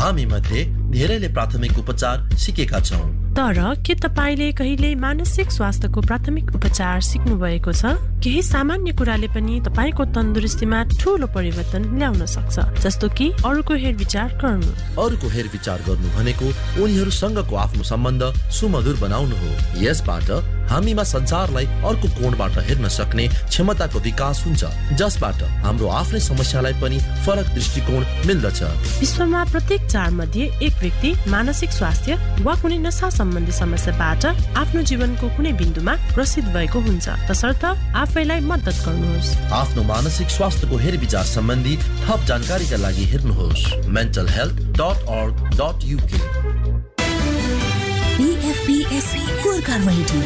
हामी मध्ये धेरैले प्राथमिक उपचार सिकेका छौं। तर के तपाईले कहिले मानसिक स्वास्थ्यको प्राथमिक उपचार सिक्नु भएको छ? केही सामान्य कुराले पनि तपाईको तन्दुरुस्तीमा ठूलो परिवर्तन ल्याउन सक्छ, जस्तो कि अरूको हेरविचार गर्नु। अरूको हेरविचार गर्नु भनेको उनीहरूसँगको आफ्नो सम्बन्ध सुमधुर बनाउनु हो। यसबाट हामीमा संसारलाई अर्को कोणबाट हेर्न सक्ने क्षमताको विकास हुन्छ, जसबाट हाम्रो आफ्नै समस्यालाई पनि फरक दृष्टिकोण मिल्दछ। विश्वमा प्रत्येक 4 मध्ये 1 व्यक्ति मानसिक स्वास्थ्य वा कुनै नशा सम्बन्धी समस्याबाट आफ्नो जीवनको कुनै बिन्दुमा ग्रसित भएको हुन्छ। तसर्थ आफैलाई मद्दत गर्नुहोस्। आफ्नो मानसिक स्वास्थ्यको हेरविचार सम्बन्धी थप जानकारीका लागि हेर्नुहोस् mentalhealth.org.uk। BFBS Gorkha Radio.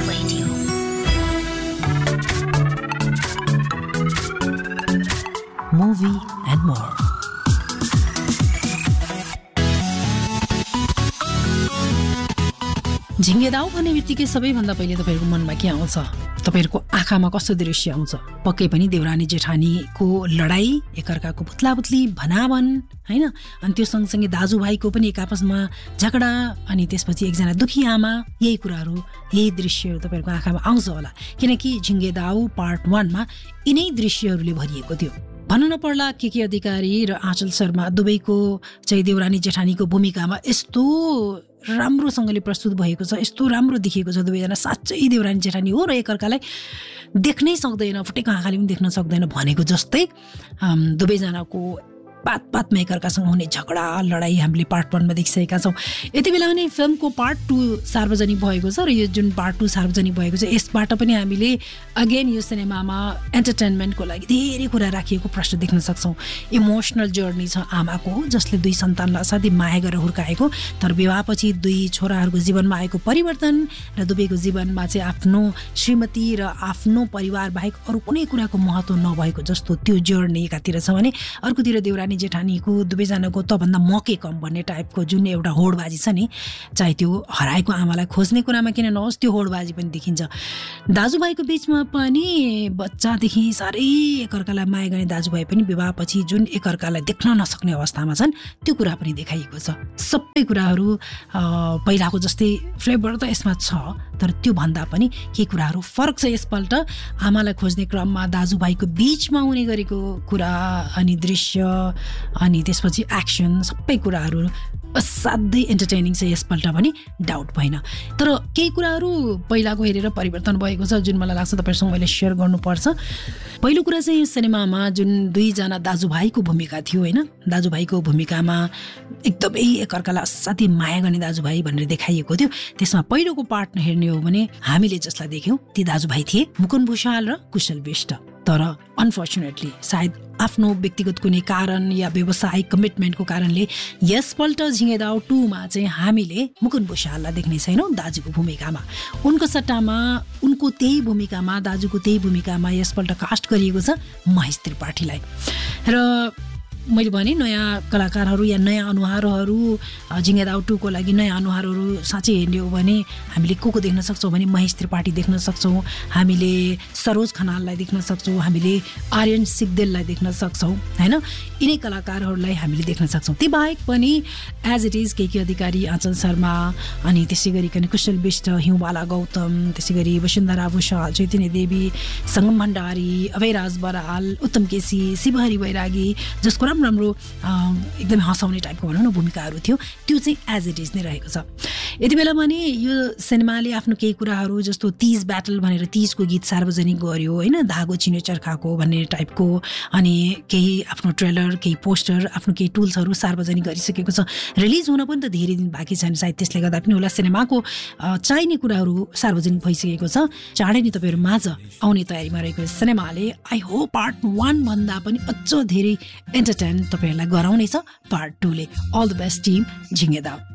Movie and more. झिङ्गेदाउ भन्ने बित्तिकै सबैभन्दा पहिले तपाईँहरूको मनमा के आउँछ? तपाईँहरूको आँखामा कस्तो दृश्य आउँछ? पक्कै पनि देवरानी जेठानीको लडाई, एकअर्काको पुत्लापुत्ली, भनाभन, होइन? अनि त्यो सँगसँगै दाजुभाइको पनि एक आपसमा झगडा, अनि त्यसपछि एकजना दुखी आमा, यही कुराहरू, यही दृश्यहरू तपाईँहरूको आँखामा आउँछ होला। किनकि झिङ्गेदाउ पार्ट 1 मा यिनै दृश्यहरूले भरिएको थियो। भन्नु नपर्ला के अधिकारी र आँचल शर्मा दुवैको चाहिँ देवरानी जेठानीको भूमिकामा यस्तो राम्रोसँगले प्रस्तुत भएको छ, यस्तो राम्रो देखिएको छ। दुवैजना साँच्चै देवरानी जेठानी हो र एकअर्कालाई देख्नै सक्दैन, फुटेको आँखाले पनि देख्न सक्दैन भनेको जस्तै दुवैजनाको पातमा एकअर्कासँग हुने झगडा लडाई हामीले पार्ट 1 मा देखिसकेका छौँ। यति बेला भने फिल्मको पार्ट 2 सार्वजनिक भएको छ र यो जुन पार्ट 2 सार्वजनिक भएको छ यसबाट पनि हामीले अगेन यो सिनेमामा एन्टरटेनमेन्टको लागि धेरै कुरा राखिएको प्रश्न देख्न सक्छौँ। इमोसनल जर्नी छ आमाको, जसले 2 सन्तानलाई असाध्यै माया गरेर हुर्काएको, तर विवाहपछि 2 छोराहरूको जीवनमा आएको परिवर्तन र दुवैको जीवनमा चाहिँ आफ्नो श्रीमती र आफ्नो परिवार बाहेक अरू कुनै कुराको महत्त्व नभएको जस्तो त्यो जर्नी एकातिर छ भने अर्कोतिर देवरानी जेठानीको दुवैजनाको तभन्दा मकै कम भन्ने टाइपको जुन एउटा होडबाजी छ नि, चाहे त्यो हराएको आमालाई खोज्ने कुरामा किन नहोस्, त्यो होडबाजी पनि देखिन्छ। दाजुभाइको बिचमा पनि बच्चादेखि साह्रै एकअर्कालाई माया गर्ने दाजुभाइ पनि विवाहपछि जुन एकअर्कालाई देख्न नसक्ने अवस्थामा छन् त्यो कुरा पनि देखाइएको छ। सबै कुराहरू पहिलाको जस्तै फ्लेभर त यसमा छ, तर त्यो भन्दा पनि केही कुराहरू फरक छ। यसपल्ट आमालाई खोज्ने क्रममा दाजुभाइको बिचमा हुने गरेको कुरा अनि दृश्य अनि त्यसपछि एक्सन सबै कुराहरू असाध्यै एन्टरटेनिङ छ। यसपल्ट पनि डाउट भएन, तर केही कुराहरू पहिलाको हेरेर परिवर्तन भएको छ जुन मलाई लाग्छ तपाईँसँग मैले सेयर गर्नुपर्छ। पहिलो कुरा चाहिँ यो सिनेमामा जुन 2 जना दाजुभाइको भूमिका थियो, होइन? दाजुभाइको भूमिकामा एकदमै एकअर्कालाई असाध्यै माया गर्ने दाजुभाइ भनेर देखाइएको थियो। त्यसमा पहिलोको पार्ट हेर्ने हो भने हामीले जसलाई देख्यौँ ती दाजुभाइ थिए मुकुन्द भुषाल र कुशल विष्ट। तर अनफर्चुनेटली सायद आफ्नो व्यक्तिगत कुनै कारण या व्यावसायिक कमिटमेन्टको कारणले यसपल्ट झिङ्गेदाउ 2 मा चाहिँ हामीले मुकुन्द भुषाललाई देख्ने छैनौँ दाजुको भूमिकामा। उनको सट्टामा उनको त्यही भूमिकामा, दाजुको त्यही भूमिकामा यसपल्ट कास्ट गरिएको छ महेश त्रिपाठीलाई। र मैले भने नयाँ कलाकारहरू या नयाँ अनुहारहरू झिङ्गेदाउ 2 को लागि नयाँ अनुहारहरू साँच्चै हेर्ने हो भने हामीले को देख्न सक्छौँ भने महेश त्रिपाठी देख्न सक्छौँ, हामीले सरोज खनाललाई देख्न सक्छौँ, हामीले आर्यन सिग्देललाई देख्न सक्छौँ, होइन? यिनै कलाकारहरूलाई हामीले देख्न सक्छौँ। ती बाहेक पनि एज इट इज के अधिकारी, आँचल शर्मा, अनि त्यसै गरिकन कुशल विष्ट, हिउँबाला गौतम, त्यसै गरी वसुन्धरा भुषाल, चैतन्य देवी, सङ्गम भण्डारी, अभयराज बराल, उत्तम केसी, शिवहरी बैरागी, जसको राम्रो एकदमै हँसाउने टाइपको भनौँ न भूमिकाहरू थियो, त्यो चाहिँ एज इट इज नै रहेको छ। यति बेला भने यो सिनेमाले आफ्नो केही कुराहरू जस्तो तीज ब्याटल भनेर तीजको गीत सार्वजनिक गर्यो, होइन? धागो चिन्यो चर्खाको भन्ने टाइपको, अनि केही आफ्नो ट्रेलर, केही पोस्टर, आफ्नो केही टुल्सहरू सार्वजनिक गरिसकेको छ। रिलिज हुन पनि त धेरै दिन बाँकी छैन, सायद त्यसले गर्दा पनि होला सिनेमाको चाहिने कुराहरू सार्वजनिक भइसकेको छ। चाँडै नै तपाईँहरू माझ आउने तयारीमा रहेको सिनेमाले आई होप पार्ट 1 भन्दा पनि अझ धेरै एन्टरटेन तपाईँहरूलाई गराउनेछ पार्ट 2 ले। All the best team झिङ्गेदाउ।